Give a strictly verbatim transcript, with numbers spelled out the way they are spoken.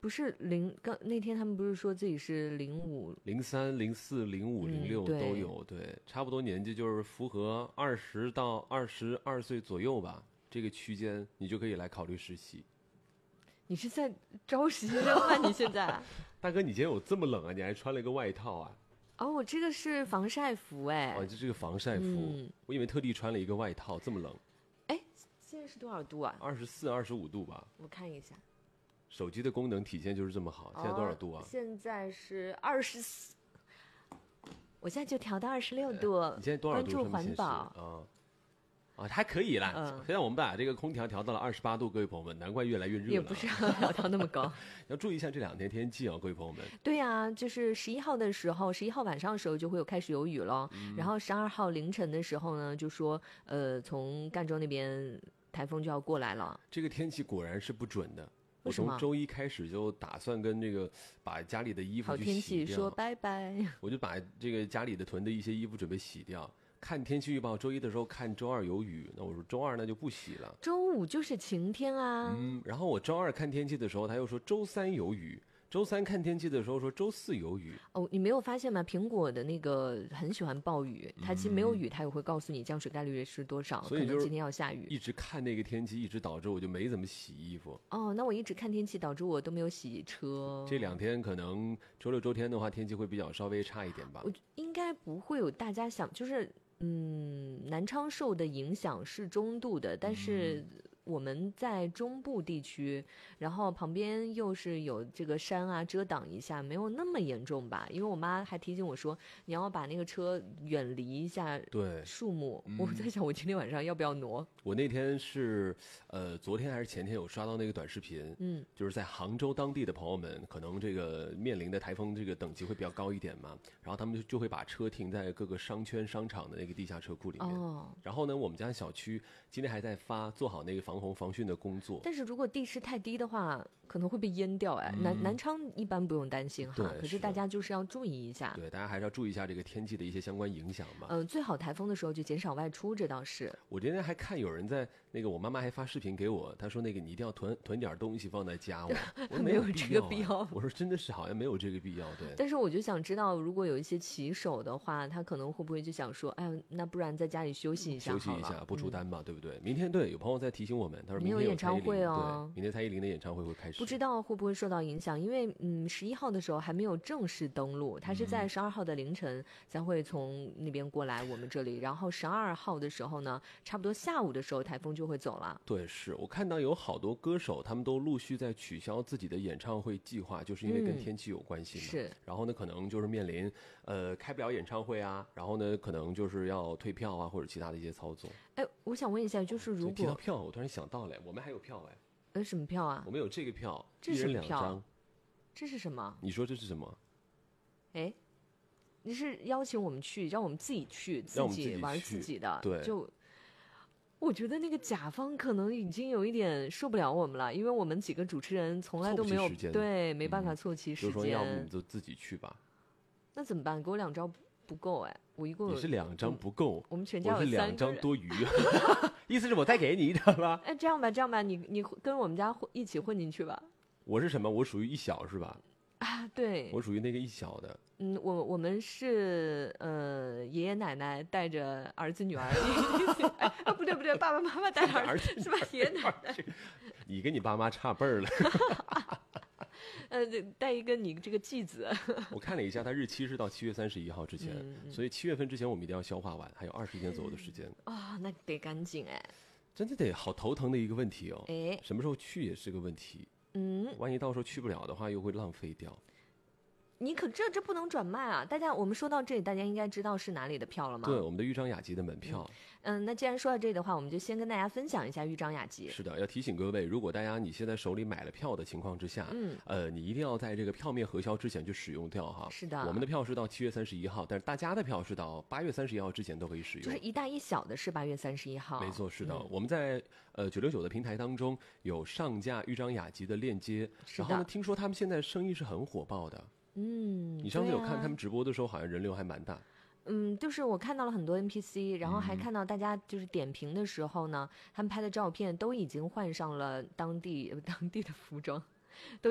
不是零，刚那天他们不是说自己是零五、 零三、零四、零五、零六都有，对，差不多年纪就是符合二十到二十二岁左右吧，这个区间你就可以来考虑实习。 你是在招实习生吗？你现在？ 大哥，你今天有这么冷啊？你还穿了一个外套啊？ 哦，我这个是防晒服哎。 哦，这是个防晒服，嗯、我以为特地穿了一个外套，这么冷。 哎，现在是多少度啊？ 二十四、二十五度吧。 我看一下。 手机的功能体现就是这么好。现在多少度啊？ 哦、现在是二十四，我现在就调到二十六度。 你现在多少度？ 关注环保啊啊，还可以啦。嗯、现在我们把这个空调调到了二十八度，各位朋友们，难怪越来越热了。 也不是要调到那么高， 要注意一下这两天天气啊，各位朋友们。 对呀、啊，就是十一号的时候，十一号晚上的时候就会有开始有雨了，嗯、然后十二号凌晨的时候呢，就说呃，从赣州那边台风就要过来了。 这个天气果然是不准的。我从周一开始就打算跟这个把家里的衣服去洗掉， 好天气说拜拜， 我就把这个家里的囤的一些衣服准备洗掉。看天气预报，周一的时候看周二有雨，那我说周二那就不洗了。 周五就是晴天啊。 嗯，然后我周二看天气的时候，他又说周三有雨。周三看天气的时候说周四有雨。 哦，你没有发现吗？苹果的那个很喜欢暴雨，它其实没有雨，它也会告诉你降水概率是多少， 所以可能今天要下雨。 一直看那个天气，一直导致我就没怎么洗衣服。 哦，那我一直看天气，导致我都没有洗车。 这两天可能周六周天的话，天气会比较稍微差一点吧。 我应该不会有大家想，就是嗯，南昌受的影响是中度的，但是。嗯我们在中部地区，然后旁边又是有这个山啊遮挡一下，没有那么严重吧？因为我妈还提醒我说，你要把那个车远离一下对树木。我在想，我今天晚上要不要挪？ 我那天是呃，昨天还是前天有刷到那个短视频，嗯，就是在杭州当地的朋友们，可能这个面临的台风这个等级会比较高一点嘛，然后他们就就会把车停在各个商圈、商场的那个地下车库里面。哦，然后呢，我们家小区今天还在发做好那个防洪防汛的工作。 但是如果地势太低的话，可能会被淹掉哎。嗯、南南昌一般不用担心哈，可是大家就是要注意一下。 对，大家还是要注意一下这个天气的一些相关影响嘛。 嗯、呃，最好台风的时候就减少外出，这倒是。 我今天还看有人在那个，我妈妈还发视频给我，她说那个你一定要囤囤点东西放在家。我我没有这个必要。 我说真的是好像没有这个必要。对。 但是我就想知道，如果有一些骑手的话，他可能会不会就想说，哎，那不然在家里休息一下好了， 休息一下不出单嘛，嗯、对不对？明天对有朋友在提醒我们，他说明天有演唱会哦， 对，明天蔡依林的演唱会会开始， 不知道会不会受到影响，因为嗯，十一号的时候还没有正式登陆，他是在十二号的凌晨才会从那边过来我们这里，然后十二号的时候呢，差不多下午的时候台风就会走了。 对，是我看到有好多歌手他们都陆续在取消自己的演唱会计划，就是因为跟天气有关系嘛。 嗯、是， 然后呢，可能就是面临呃开不了演唱会啊，然后呢，可能就是要退票啊，或者其他的一些操作。 哎，我想问一下，就是如果提到票，我突然想到了，我们还有票哎。 呃，什么票啊？ 我们有这个票， 这是一人两张。 这是什么？ 你说这是什么？ 哎，你是邀请我们去，让我们自己去，自己玩自己的。 对， 就我觉得那个甲方可能已经有一点受不了我们了，因为我们几个主持人从来都没有对，没办法凑齐时间。 就说要不你就自己去吧。 那怎么办？给我两张不够哎，我一共有你是两张不够， 嗯、我们全家有三两张多余。意思是我再给你一张吧？ 哎，这样吧，这样吧，你你跟我们家一起混进去吧。 我是什么？我属于一小是吧？ 啊，对， 我属于那个一小的。 嗯，我我们是呃爷爷奶奶带着儿子女儿，哎啊不对不对，爸爸妈妈带着儿子是吧？爷爷奶奶， 你跟你爸妈差辈儿了。 呃，带一个你这个继子。 我看了一下，它日期是到七月三十一号之前，嗯、所以七月份之前我们一定要消化完，还有二十天左右的时间。 啊、哦，那得赶紧哎！ 真的得好头疼的一个问题哦。 哎， 什么时候去也是个问题。 嗯， 万一到时候去不了的话，又会浪费掉。 你可这这不能转卖啊！大家，我们说到这里，大家应该知道是哪里的票了吗？ 对，我们的豫章雅集的门票。 嗯, 嗯，那既然说到这里的话，我们就先跟大家分享一下豫章雅集。 是的，要提醒各位，如果大家你现在手里买了票的情况之下，嗯，呃，你一定要在这个票面核销之前就使用掉哈。 是的， 我们的票是到七月三十一号，但是大家的票是到八月三十一号之前都可以使用。 就是一大一小的是八月三十一号。 没错，是的，嗯、我们在呃九六九的平台当中有上架豫章雅集的链接，然后呢，听说他们现在生意是很火爆的。 嗯， 你上次有看他们直播的时候，好像人流还蛮大。 嗯，就是我看到了很多 N P C， 然后还看到大家就是点评的时候呢，他们拍的照片都已经换上了当地当地的服装，都。